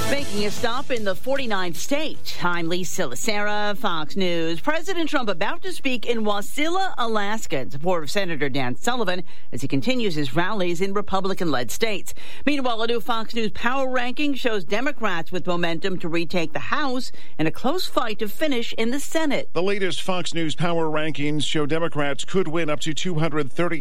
Making a stop in the 49th state. I'm Lisa Lacera, Fox News. President Trump about to speak in Wasilla, Alaska, in support of Senator Dan Sullivan as he continues his rallies in Republican-led states. Meanwhile, a new Fox News power ranking shows Democrats with momentum to retake the House and a close fight to finish in the Senate. The latest Fox News power rankings show Democrats could win up to 230